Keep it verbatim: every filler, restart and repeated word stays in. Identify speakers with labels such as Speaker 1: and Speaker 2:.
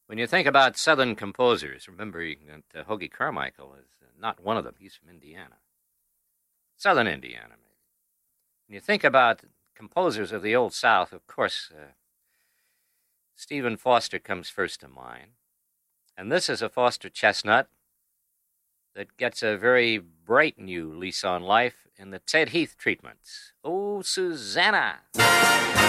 Speaker 1: When you think about Southern composers, remember that uh, Hoagy Carmichael is uh, not one of them. He's from Indiana. Southern Indiana, maybe. When you think about composers of the Old South, of course, uh, Stephen Foster comes first to mind. And this is a Foster chestnut that gets a very bright new lease on life in the Ted Heath treatments. Oh, Susanna!